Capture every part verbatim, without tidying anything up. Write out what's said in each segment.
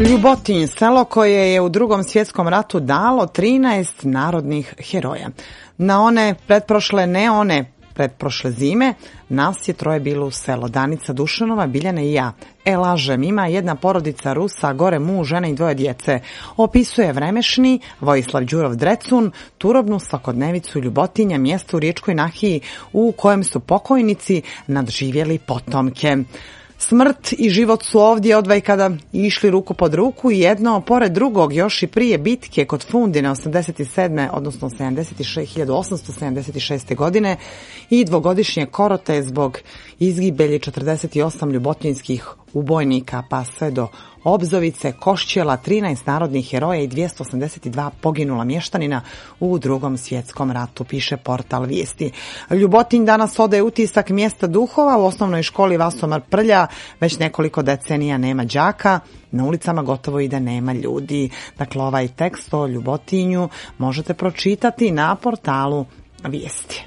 Ljubotinj, selo koje je u Drugom svjetskom ratu dalo trinaest narodnih heroja. Na one pretprošle, ne one pretprošle zime, nas je troje bilo u selo. Danica Dušanova, Biljana i ja. E, lažem, ima jedna porodica Rusa, gore muž, žena i dvoje djece. Opisuje vremešni Vojislav Đurov Drecun, turobnu svakodnevicu Ljubotinja, mjesto u Riječkoj Nahiji u kojem su pokojnici nadživjeli potomke. Smrt i život su ovdje odvajkada išli ruku pod ruku i jedno pored drugog još i prije bitke kod Fundine osamdeset sedme odnosno hiljadu osamsto sedamdeset šeste. godine i dvogodišnje korote zbog izgibelji četrdeset osam ljubotinjskih ubojnika pa sve do Obzovice, Košćela, trinaest narodnih heroja i dvjesto osamdeset dva poginula mještanina u Drugom svjetskom ratu, piše portal Vijesti. Ljubotinj danas odaje utisak mjesta duhova. U osnovnoj školi Vasomar Prlja već nekoliko decenija nema đaka, na ulicama gotovo i da nema ljudi. Dakle, ovaj tekst o Ljubotinju možete pročitati na portalu Vijesti.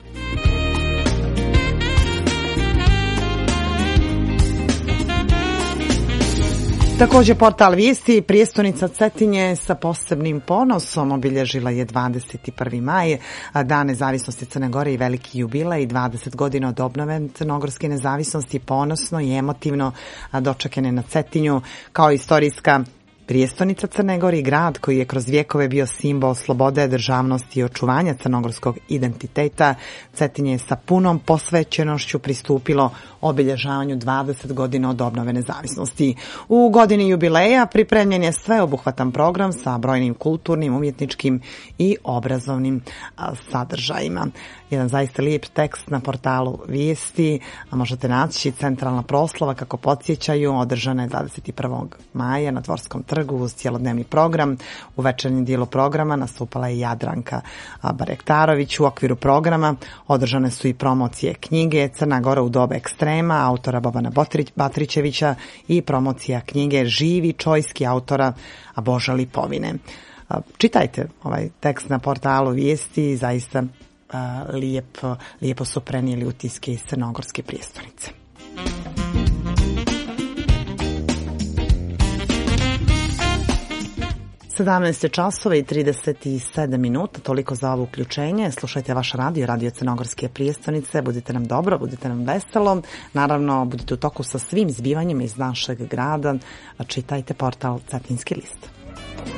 Također portal Vijesti, prijestolnica Cetinje sa posebnim ponosom obilježila je dvadeset prvi maj, Dan nezavisnosti Crne Gore i veliki jubilej, dvadeset godina od obnove crnogorske nezavisnosti, ponosno i emotivno dočekane na Cetinju kao istorijska prijestolnica Crne Gore i grad koji je kroz vjekove bio simbol slobode, državnosti i očuvanja crnogorskog identiteta. Cetinje je sa punom posvećenošću pristupilo obilježavanju dvadeset godina od obnove nezavisnosti. U godini jubileja pripremljen je sveobuhvatan program sa brojnim kulturnim, umjetničkim i obrazovnim sadržajima. Jedan zaista lijep tekst na portalu Vijesti, a možete naći centralna proslava, kako podsjećaju, održana je dvadeset prvog maja na Dvorskom trgu uz cjelodnevni program. U večernjem dijelu programa nastupala je Jadranka Barektarović. U okviru programa održane su i promocije knjige Crna Gora u doba ekstrema autora Bobana Batrićevića i promocija knjige Živi čojski autora Boža Lipovine. Čitajte ovaj tekst na portalu Vijesti, zaista lijep, lijepo su prenijeli utiske iz crnogorske prijestolnice. sedamnaest časova i trideset sedam minuta, toliko za ovo uključenje. Slušajte vaš radio, radio Crnogorske prijestolnice, budite nam dobro, budite nam veselo. Naravno, budite u toku sa svim zbivanjima iz našeg grada, čitajte portal Cetinski list.